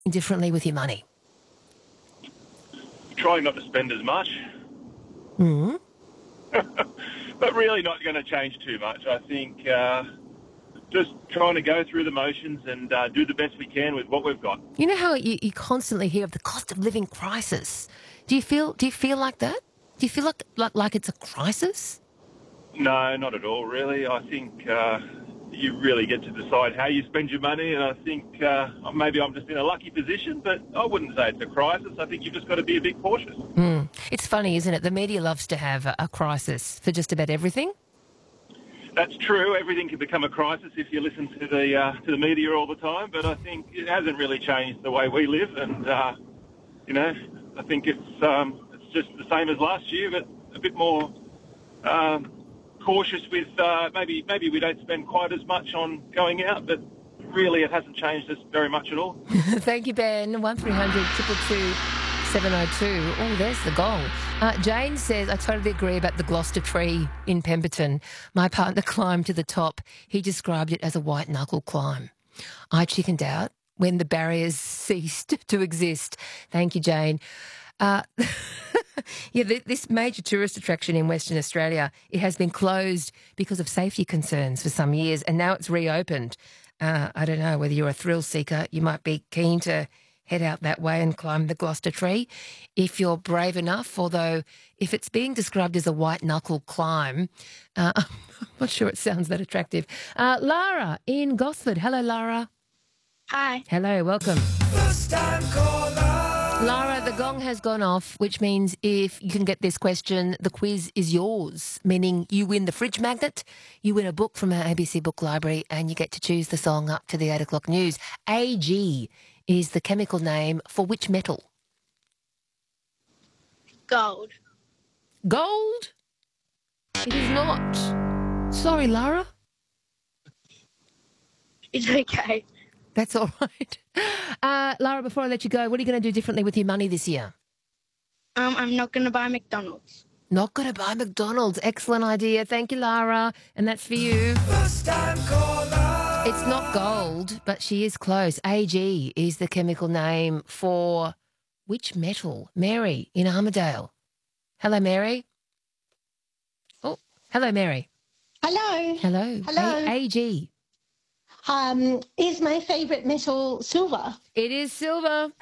differently with your money? Trying not to spend as much. Mm-hmm. But really not going to change too much. I think just trying to go through the motions and do the best we can with what we've got. You know how you constantly hear of the cost of living crisis? Do you feel like that? Do you feel like it's a crisis? No, not at all, really. I think you really get to decide how you spend your money, and I think maybe I'm just in a lucky position, but I wouldn't say it's a crisis. I think you've just got to be a bit cautious. It's funny, isn't it? The media loves to have a crisis for just about everything. That's true. Everything can become a crisis if you listen to the media all the time, but I think it hasn't really changed the way we live, and I think it's just the same as last year, but a bit more cautious with maybe we don't spend quite as much on going out, but really it hasn't changed us very much at all. Thank you, Ben. 1300 222 702. Oh, there's the gong. Jane says, I totally agree about the Gloucester tree in Pemberton. My partner climbed to the top. He described it as a white-knuckle climb. I chickened out when the barriers ceased to exist. Thank you, Jane. This major tourist attraction in Western Australia, it has been closed because of safety concerns for some years, and now it's reopened. I don't know whether you're a thrill seeker. You might be keen to head out that way and climb the Gloucester tree if you're brave enough, although if it's being described as a white-knuckle climb, I'm not sure it sounds that attractive. Lara in Gosford. Hello, Lara. Hi. Hello, welcome. First time caller. Lara, the gong has gone off, which means if you can get this question, the quiz is yours, meaning you win the fridge magnet, you win a book from our ABC Book Library, and you get to choose the song up to the 8 o'clock news. AG is the chemical name for which metal? Gold. Gold? It is not. Sorry, Lara. It's okay. That's all right. Lara, before I let you go, what are you going to do differently with your money this year? I'm not going to buy McDonald's. Not going to buy McDonald's. Excellent idea. Thank you, Lara. And that's for you. First time caller. It's not gold, but she is close. AG is the chemical name for which metal? Mary in Armidale. Hello, Mary. Oh, hello, Mary. Hello. Hello. Hello. AG. Is my favourite metal silver? It is silver.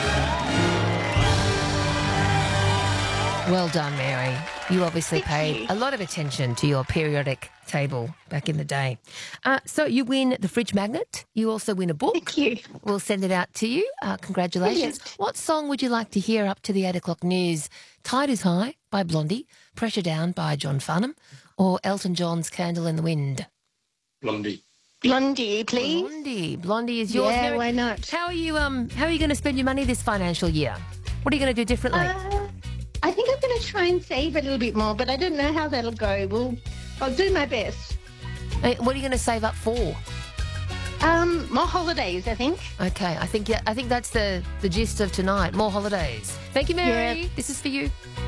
Well done, Mary. You obviously paid a lot of attention to your periodic table back in the day. So you win the fridge magnet. You also win a book. Thank you. We'll send it out to you. Congratulations. Brilliant. What song would you like to hear up to the 8 o'clock news? Tide is High by Blondie, Pressure Down by John Farnham, or Elton John's Candle in the Wind? Blondie. Blondie, please. Blondie is yours. Yeah, Mary, why not? How are you going to spend your money this financial year? What are you going to do differently? I think I'm going to try and save a little bit more, but I don't know how that'll go. I'll do my best. What are you going to save up for? More holidays, I think. Okay, I think that's the gist of tonight. More holidays. Thank you, Mary. Yeah. This is for you.